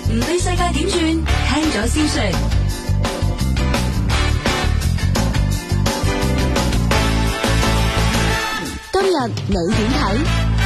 唔理世界點轉，聽咗先算。 今日你點睇？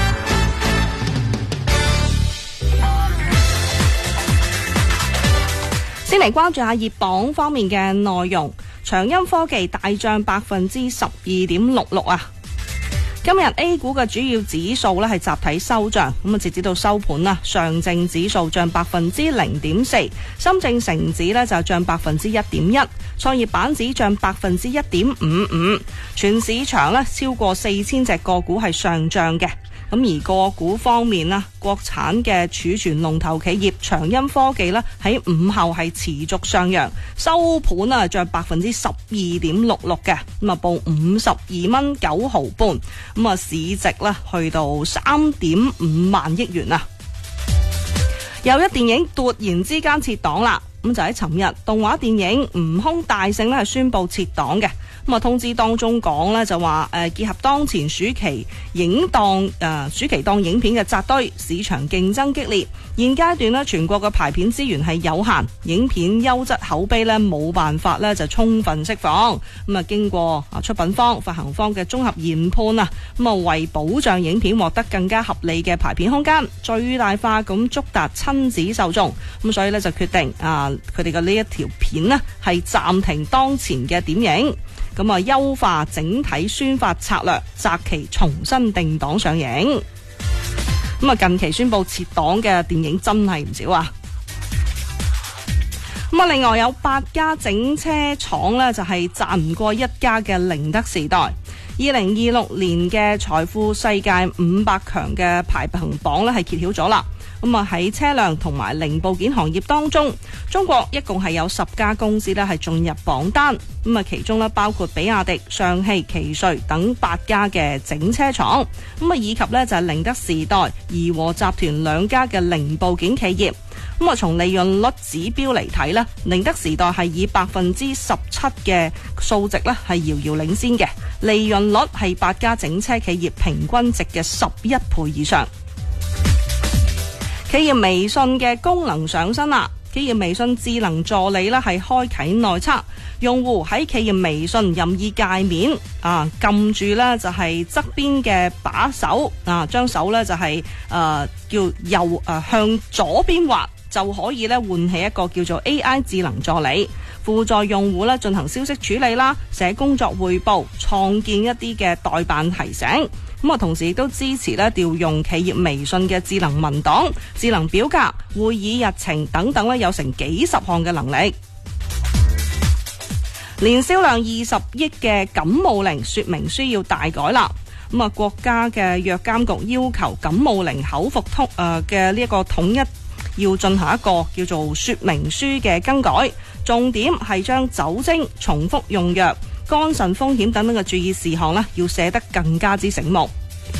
先嚟關注下熱榜方面嘅內容，長鑫科技大漲12.66%啊！今日 A 股嘅主要指數咧係集體收漲，咁啊直至到收盤啦，上證指數漲0.4%，深證成指咧就漲1.1%，創業板指漲1.55%，全市場咧超過4000隻個股係上漲嘅。咁而個股方面啦，國產嘅儲存龍頭企業長鑫科技咧喺午後係持續上揚，收盤啊漲12.66%嘅，咁啊報52.9毫半，咁啊市值咧去到3.5萬億元啊！有一電影突然之間撤檔啦，咁就喺尋日，動畫電影《悟空大聖》咧係宣布撤檔嘅。咁啊通知當中講咧就話結合當前暑期檔影片嘅扎堆，市場競爭激烈，現階段咧全國嘅排片資源係有限，影片優質口碑咧冇辦法咧就充分釋放。咁啊經過出品方、發行方嘅綜合研判啊，咁啊為保障影片獲得更加合理嘅排片空間，最大化咁觸達親子受眾，咁所以咧就決定佢哋嘅呢一條片呢係暫停當前嘅點映。咁啊，優化整體宣發策略，擇期重新定檔上映。咁啊，近期宣布撤檔嘅電影真係唔少啊！咁啊，另外有8家整車廠呢，就係賺唔過一家嘅寧德時代。2026年嘅財富世界500強嘅排行榜呢，係揭曉咗啦。咁啊喺車輛同埋零部件行業當中，中國一共係有10家公司咧係進入榜單。咁啊，其中咧包括比亞迪、上汽、奇瑞等8家嘅整車廠。咁啊，以及咧就係寧德時代、怡和集團2家嘅零部件企業。咁啊，從利潤率指標嚟睇咧，寧德時代係以17%嘅數值咧係遙遙領先嘅，利潤率係8家整車企業平均值嘅11倍以上。企業微信嘅功能上身啦，企業微信智能助理咧係開啟內測，用戶喺企業微信任意界面撳住咧就係側邊嘅把手將手咧就係叫向左邊滑，就可以咧喚起一個叫做 AI 智能助理，輔助用戶咧進行消息處理啦、寫工作匯報、創建一啲嘅代辦提醒。咁啊，同時亦都支持咧調用企業微信嘅智能文檔、智能表格、會議日程等等咧，有成幾十項嘅能力。年銷量20億嘅感冒靈說明書要大改啦。咁啊，國家嘅藥監局要求感冒靈口服嘅呢一個統一要進行一個叫做說明書嘅更改，重點係將酒精、重複用藥、肝腎風險等等嘅注意事項呢，要寫得更加之醒目。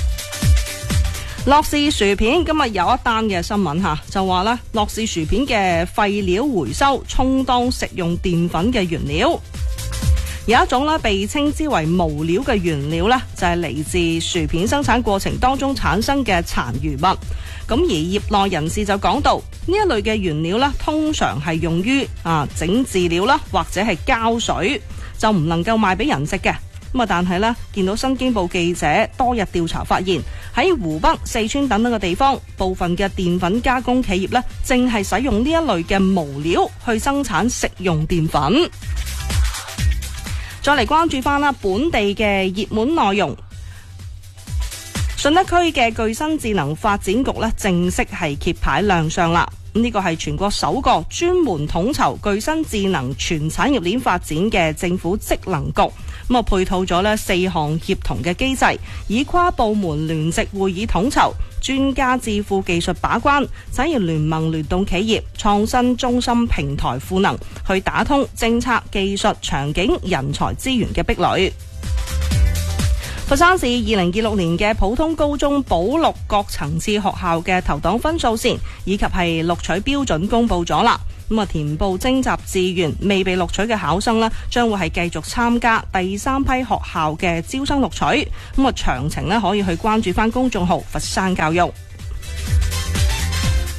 樂事薯片今日有一單嘅新聞就話呢，樂事薯片嘅廢料回收充當食用澱粉嘅原料。有一種呢被稱之為無料嘅原料呢，就係嚟自薯片生產過程當中產生嘅殘餘物。咁而業內人士就講到，呢一類嘅原料呢，通常係用於整飼料啦，或者係膠水，就唔能夠賣俾人食嘅。咁但係呢，見到新京報記者多日調查發現，喺湖北、四川等等嘅地方，部分嘅澱粉加工企業呢，正係使用呢一類嘅無料去生產食用澱粉。再嚟關注翻啦，本地嘅熱門內容。順德區嘅具新智能發展局呢，正式係揭牌亮相啦。呢個係全國首個專門統籌具新智能全產業鏈發展嘅政府職能局。咁啊，配套咗呢4項協同嘅機制，以跨部門聯席會議統籌、專家智庫技術把關、產業聯盟聯動企業、創新中心平台賦能，去打通政策、技術、場景、人才資源嘅壁壘。佛山市2026年嘅普通高中保錄各層次學校嘅投檔分數線以及係錄取標準公布咗啦。咁啊，填報徵集志願未被錄取嘅考生呢，將會係繼續參加第3批學校嘅招生錄取。咁啊，詳情呢可以去關注翻公眾號佛山教育。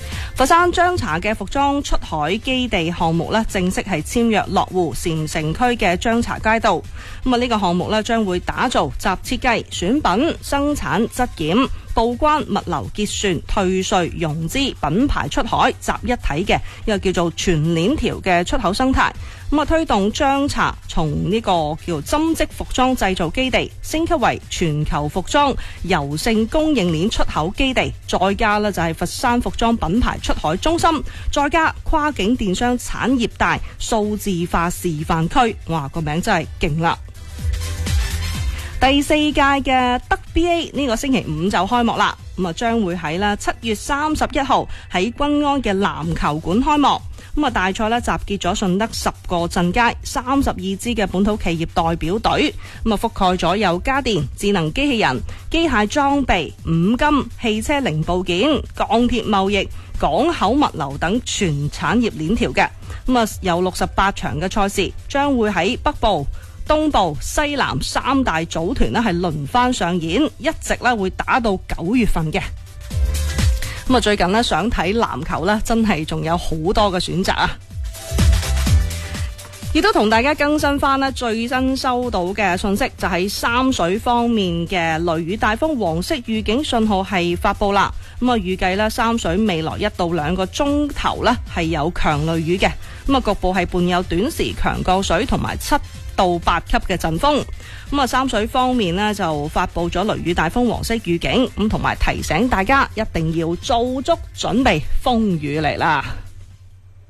佛山張槎嘅服裝出海基地項目呢，正式係簽約落戶禪城區嘅張槎街道。咁啊，呢個項目呢，將會打造集設計、選品、生產、質檢、報關、物流結算、退稅、融資、品牌出海集一體嘅一個叫做全鏈條嘅出口生態。咁啊，推動張槎從呢個叫針織服裝製造基地升級為全球服裝柔性供應鏈出口基地，再加呢就係佛山服裝品牌出海中心，再加跨境電商產業帶數字化示範區。哇，個名真係勁啦！第4屆嘅德 BA 呢個星期5就開幕啦，咁啊將會喺7月31號喺均安嘅籃球館開幕。咁啊，大賽呢集結咗順德10個鎮街32支嘅本土企業代表隊，咁啊覆蓋咗有家電、智能機器人、機械裝備、五金、汽車零部件、鋼鐵貿易、港口物流等全產業鏈條嘅。咁啊，有68場嘅賽事將會喺北部、東部、西南3大組團呢係輪番上演，一直呢會打到9月份嘅。咁啊，最近呢想睇籃球呢，真係仲有好多嘅選擇啊！亦都同大家更新翻呢最新收到嘅信息，就喺三水方面嘅雷雨大風黃色預警信號係發佈啦。咁啊，預計呢三水未來1到2個鐘頭呢係有強雷雨嘅。咁啊，局部係伴有短時強降水同埋7到8級嘅陣風。咁啊，三水方面呢就發佈咗雷雨大風黃色預警，咁同埋提醒大家一定要做足準備，風雨嚟啦。